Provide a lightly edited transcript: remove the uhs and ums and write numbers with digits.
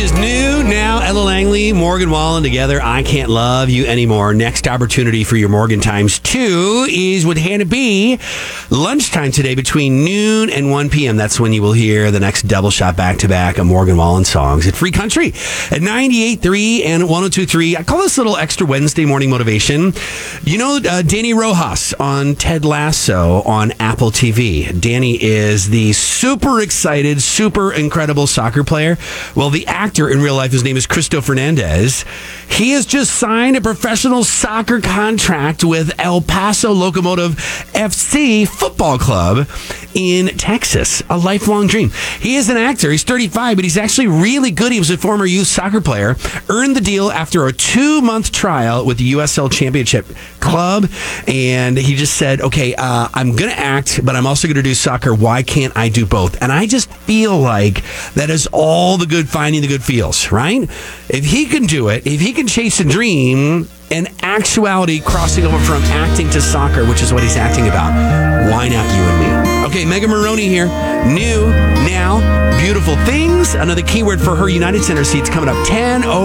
is new. Now, Ella Langley, Morgan Wallen together. I Can't Love You Anymore. Next opportunity for your Morgan Times 2 is with Hannah B. Lunchtime today between noon and 1 p.m. That's when you will hear the next double shot back-to-back of Morgan Wallen songs at Free Country at 98.3 and 102.3. I call this little extra Wednesday morning motivation. You know Danny Rojas on Ted Lasso on Apple TV. Danny is the super excited, super incredible soccer player. Well, the actor in real life, his name is Cristo Fernandez. He has just signed a professional soccer contract with El Paso Locomotive FC Football Club in Texas. A lifelong dream. He is an actor. He's 35, but he's actually really good. He was a former youth soccer player. Earned the deal after a 2-month trial with the USL Championship Club. And he just said, okay, I'm going to act, but I'm also going to do soccer. Why can't I do both? And I just feel like that is all the good, finding the good feels, right? If he can do it, if he can chase a dream, and actuality crossing over from acting to soccer, which is what he's acting about, why not you and me? Okay, Megan Maroney here. New, now, beautiful things. Another keyword for her United Center seats coming up 10:00.